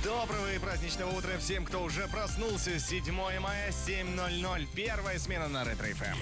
Доброго и праздничного утра всем, кто уже проснулся. 7 мая, 7:00. Первая смена на Ретро ФМ.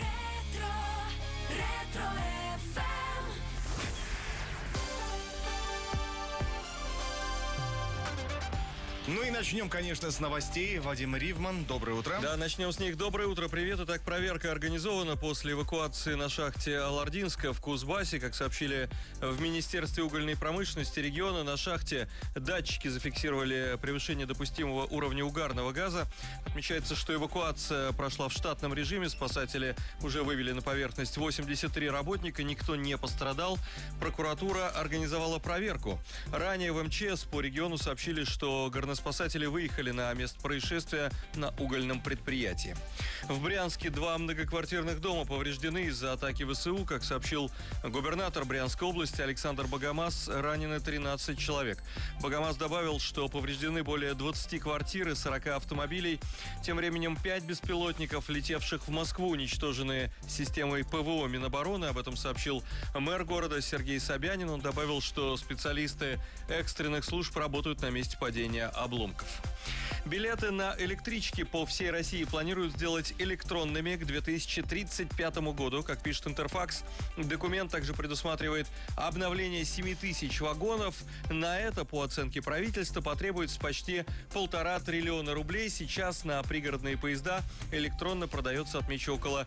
Ну и начнем, конечно, с новостей. Вадим Ривман, доброе утро. Да, начнем с них. Доброе утро, привет. Итак, проверка организована после эвакуации на шахте Алардинска в Кузбассе. Как сообщили в Министерстве угольной промышленности региона, на шахте датчики зафиксировали превышение допустимого уровня угарного газа. Отмечается, что эвакуация прошла в штатном режиме. Спасатели уже вывели на поверхность 83 работника. Никто не пострадал. Прокуратура организовала проверку. Ранее в МЧС по региону сообщили, что горноспасатели выехали на место происшествия на угольном предприятии. В Брянске 2 многоквартирных дома повреждены из-за атаки ВСУ. Как сообщил губернатор Брянской области Александр Богомаз, ранены 13 человек. Богомаз добавил, что повреждены более 20 квартир и 40 автомобилей. Тем временем 5 беспилотников, летевших в Москву, уничтожены системой ПВО Минобороны. Об этом сообщил мэр города Сергей Собянин. Он добавил, что специалисты экстренных служб работают на месте падения обломков. Билеты на электрички по всей России планируют сделать электронными к 2035 году. Как пишет Интерфакс, документ также предусматривает обновление 7000 вагонов. На это, по оценке правительства, потребуется почти 1,5 триллиона рублей. Сейчас на пригородные поезда электронно продается, отмечу, около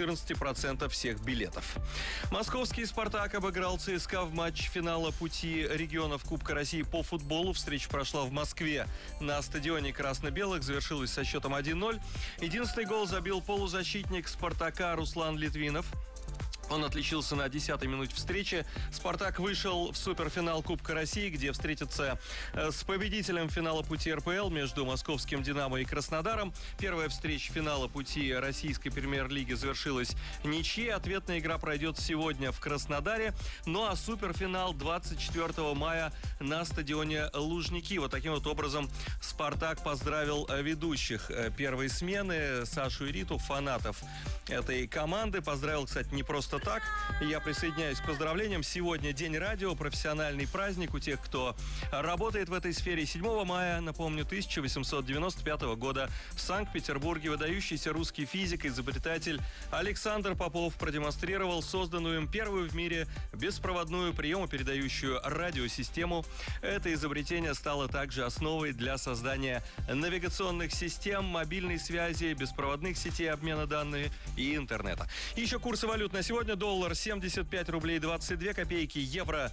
14% всех билетов. Московский «Спартак» обыграл ЦСКА в матче финала пути регионов Кубка России по футболу. Встреча прошла в Москве на стадионе красно-белых, завершилась со счетом 1-0. Единственный гол забил полузащитник «Спартака» Руслан Литвинов. Он отличился на 10-й минуте встречи. «Спартак» вышел в суперфинал Кубка России, где встретится с победителем финала пути РПЛ между московским «Динамо» и Краснодаром. Первая встреча финала пути российской премьер-лиги завершилась ничьей. Ответная игра пройдет сегодня в Краснодаре. Ну а суперфинал 24 мая на стадионе Лужники. Вот таким вот образом «Спартак» поздравил ведущих первой смены Сашу и Риту, фанатов этой команды. Поздравил, кстати, не просто так. Я присоединяюсь к поздравлениям. Сегодня День радио, профессиональный праздник у тех, кто работает в этой сфере. 7 мая, напомню, 1895 года в Санкт-Петербурге выдающийся русский физик, изобретатель Александр Попов продемонстрировал созданную им первую в мире беспроводную приемопередающую радиосистему. Это изобретение стало также основой для создания навигационных систем, мобильной связи, беспроводных сетей обмена данными и интернета. И еще курсы валют на сегодня. Доллар 75 рублей 22 копейки, евро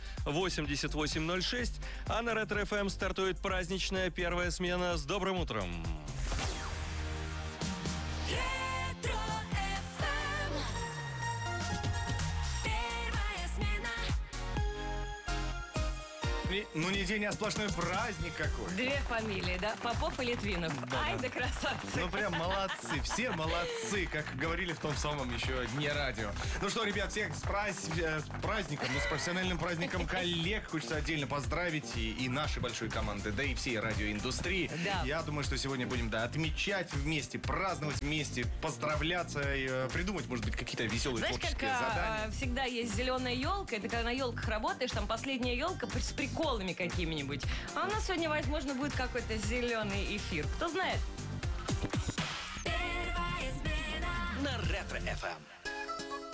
88.06. А на Ретро ФМ стартует праздничная первая смена. С добрым утром! Ну, не день, а сплошной праздник какой. Две фамилии, да? Попов и Литвинов. Да. Ай да красавцы. Ну, прям молодцы, все молодцы, как говорили в том самом еще дне радио. Ну что, ребят, всех с праздником, с профессиональным праздником коллег. Хочется отдельно поздравить и нашей большой команды, да и всей радиоиндустрии. Да. Я думаю, что сегодня будем, отмечать вместе, праздновать вместе, поздравляться, и придумать, может быть, какие-то веселые творческие задания. Всегда есть зеленая елка. Это когда на елках работаешь, там последняя елка с приколами какими-нибудь. А у нас сегодня, возможно, будет какой-то зеленый эфир. Кто знает? На Ретро ФМ.